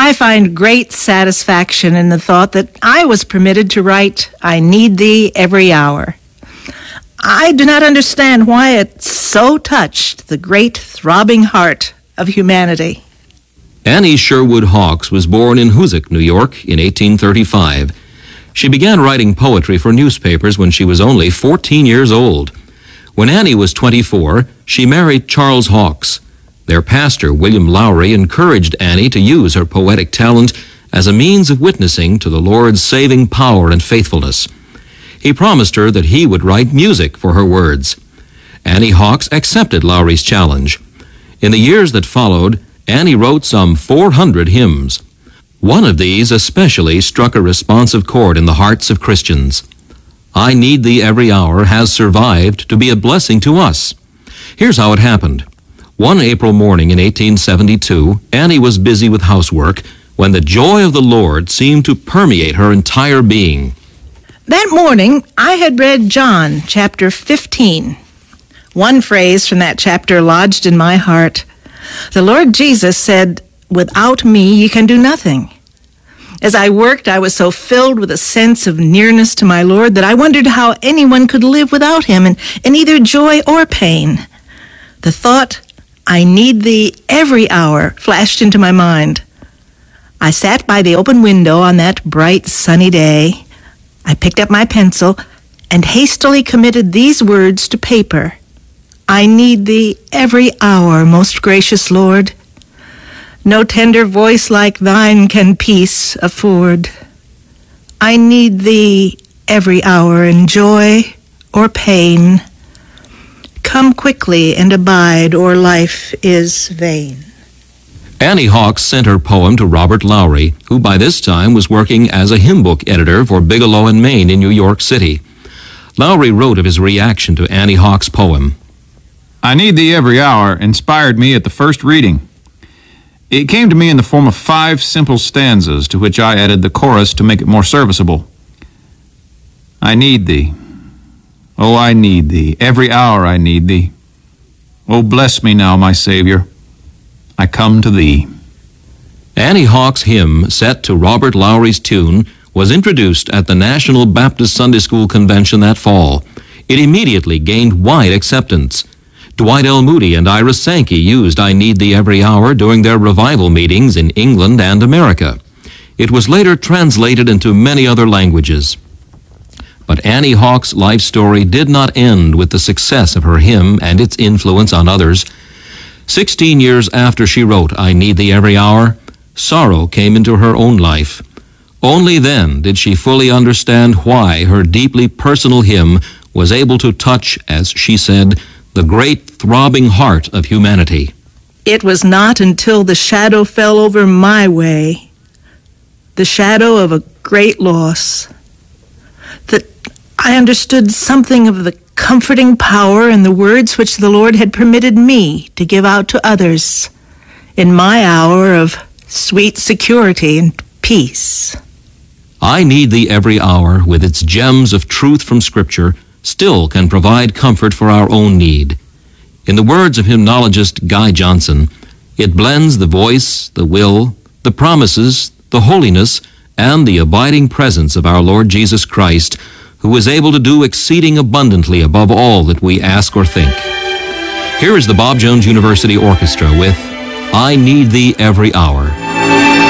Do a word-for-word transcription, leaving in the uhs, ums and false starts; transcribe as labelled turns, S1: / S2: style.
S1: I find great satisfaction in the thought that I was permitted to write, I Need Thee Every Hour. I do not understand why it so touched the great throbbing heart of humanity.
S2: Annie Sherwood Hawkes was born in Hoosick, New York, in eighteen thirty-five. She began writing poetry for newspapers when she was only fourteen years old. When Annie was twenty-four, she married Charles Hawkes. Their pastor, William Lowry, encouraged Annie to use her poetic talent as a means of witnessing to the Lord's saving power and faithfulness. He promised her that he would write music for her words. Annie Hawkes accepted Lowry's challenge. In the years that followed, Annie wrote some four hundred hymns. One of these especially struck a responsive chord in the hearts of Christians. I Need Thee Every Hour has survived to be a blessing to us. Here's how it happened. One April morning in eighteen seventy-two, Annie was busy with housework when the joy of the Lord seemed to permeate her entire being.
S1: That morning, I had read John chapter fifteen. One phrase from that chapter lodged in my heart. The Lord Jesus said, "Without me, you can do nothing." As I worked, I was so filled with a sense of nearness to my Lord that I wondered how anyone could live without him in, in either joy or pain. The thought, I need thee every hour, flashed into my mind. I sat by the open window on that bright, sunny day. I picked up my pencil and hastily committed these words to paper. I need thee every hour, most gracious Lord. No tender voice like thine can peace afford. I need thee every hour in joy or pain. Come quickly and abide, or life is vain.
S2: Annie Hawkes sent her poem to Robert Lowry, who by this time was working as a hymn book editor for Bigelow and Main in New York City. Lowry wrote of his reaction to Annie Hawkes' poem.
S3: I Need Thee Every Hour inspired me at the first reading. It came to me in the form of five simple stanzas to which I added the chorus to make it more serviceable. I need thee. Oh, I need thee. Every hour I need thee. Oh, bless me now, my Savior. I come to thee.
S2: Annie Hawkes' hymn, set to Robert Lowry's tune, was introduced at the National Baptist Sunday School Convention that fall. It immediately gained wide acceptance. Dwight L. Moody and Ira Sankey used I Need Thee Every Hour during their revival meetings in England and America. It was later translated into many other languages. But Annie Hawkes' life story did not end with the success of her hymn and its influence on others. Sixteen years after she wrote I Need Thee Every Hour, sorrow came into her own life. Only then did she fully understand why her deeply personal hymn was able to touch, as she said, the great throbbing heart of humanity.
S1: It was not until the shadow fell over my way, the shadow of a great loss, that I understood something of the comforting power in the words which the Lord had permitted me to give out to others in my hour of sweet security and peace.
S2: I Need Thee Every Hour, with its gems of truth from Scripture, still can provide comfort for our own need. In the words of hymnologist Guy Johnson, it blends the voice, the will, the promises, the holiness, and the abiding presence of our Lord Jesus Christ, who is able to do exceeding abundantly above all that we ask or think. Here is the Bob Jones University Orchestra with I Need Thee Every Hour.